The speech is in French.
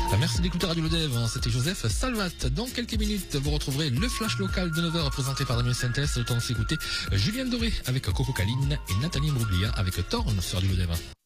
Merci d'écouter Radio Lodève, c'était Joseph Salvat. Dans quelques minutes, vous retrouverez le flash local de 9h présenté par Damien Sintès. Le temps de s'écouter Julienne Doré avec Coco Caline et Nathalie Mbruglia avec Thorne sur Radio Lodève.